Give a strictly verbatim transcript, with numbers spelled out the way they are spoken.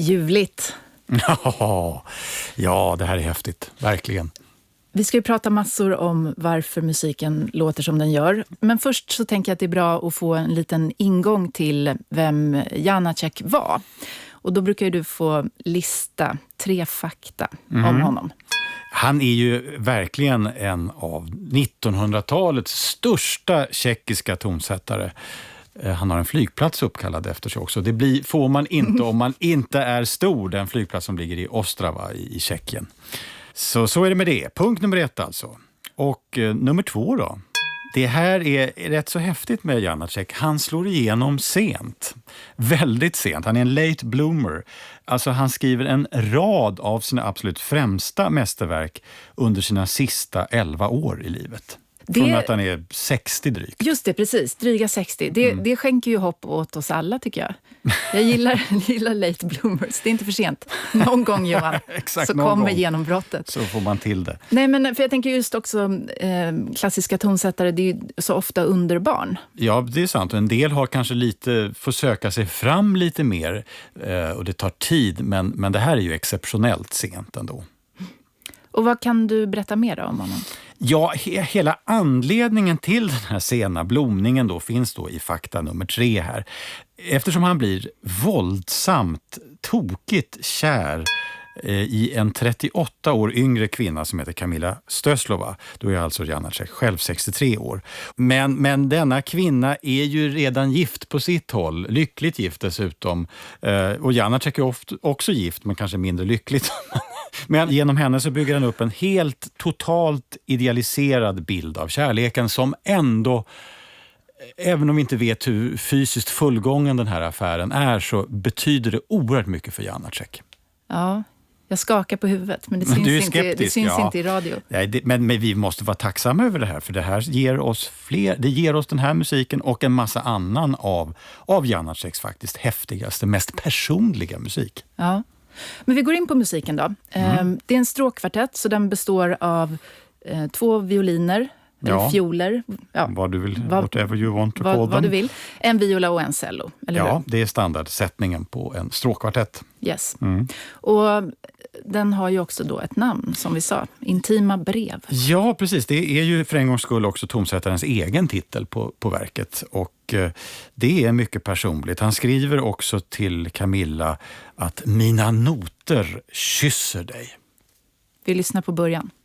Ljuvligt. Ja, ja, det här är häftigt. Verkligen. Vi ska ju prata massor om varför musiken låter som den gör. Men först så tänker jag att det är bra att få en liten ingång till vem Janáček var. Och då brukar ju du få lista tre fakta mm. om honom. Han är ju verkligen en av nittonhundratalets största tjeckiska tonsättare. Han har en flygplats uppkallad efter sig också. Det blir, får man inte om man inte är stor, den flygplats som ligger i Ostrava i, i Tjeckien. Så, så är det med det. Punkt nummer ett alltså. Och eh, nummer två då. Det här är rätt så häftigt med Janáček. Han slår igenom sent. Väldigt sent. Han är en late bloomer. Alltså han skriver en rad av sina absolut främsta mästerverk under sina sista elva år i livet. Det... Från att han är sextio drygt. Just det, precis. Dryga sextio. Det, mm. det skänker ju hopp åt oss alla tycker jag. Jag gillar, gillar late bloomers. Det är inte för sent. Någon gång, Johan, Exakt, så någon kommer gång. genombrottet. Så får man till det. Nej, men för jag tänker just också eh, klassiska tonsättare, det är ju så ofta under barn. Ja, det är sant. En del har kanske lite, får söka sig fram lite mer eh, och det tar tid. Men, men det här är ju exceptionellt sent ändå. Och vad kan du berätta mer om honom? Ja, he- hela anledningen till den här sena blomningen då finns då i fakta nummer tre här. Eftersom han blir våldsamt, tokigt kär eh, i en trettioåtta år yngre kvinna som heter Kamila Stöslova. Då är alltså Janáček själv sextiotre år. Men, men denna kvinna är ju redan gift på sitt håll, lyckligt gift dessutom. Eh, och Janáček är ofta också gift, men kanske mindre lyckligt. Men genom henne så bygger han upp en helt totalt idealiserad bild av kärleken som ändå, även om vi inte vet hur fysiskt fullgången den här affären är, så betyder det oerhört mycket för Janáček. Ja, jag skakar på huvudet, men det syns, du är inte, det syns ja. inte i radio. Nej, det, men, men vi måste vara tacksamma över det här, för det här ger oss fler, det ger oss den här musiken och en massa annan av, av Janáčeks faktiskt häftigaste, mest personliga musik. Ja. Men vi går in på musiken då. Mm. Det är en stråkkvartett, så den består av eh, två violiner, eller ja. fioler. Ja. Vad du vill, vad, whatever you want to vad, call vad them. du vill. En viola och en cello, eller Ja, hur? det är standardsättningen på en stråkkvartett. Yes. Mm. Och den har ju också då ett namn, som vi sa. Intima brev. Ja, precis. Det är ju för en gångs skull också tonsättarens egen titel på, på verket. Och eh, det är mycket personligt. Han skriver också till Camilla att mina noter kysser dig. Vi lyssnar på början.